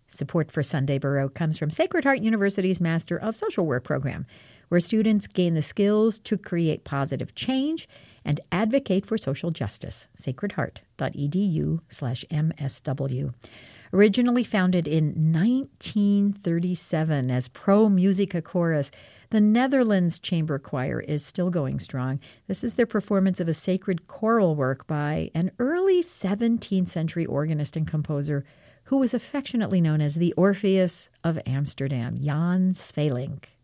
Support for Sunday Baroque comes from Sacred Heart University's Master of Social Work program, where students gain the skills to create positive change and advocate for social justice. sacredheart.edu/MSW. Originally founded in 1937 as Pro Musica Chorus, the Netherlands Chamber Choir is still going strong. This is their performance of a sacred choral work by an early 17th century organist and composer who was affectionately known as the Orpheus of Amsterdam, Jan Sweelinck.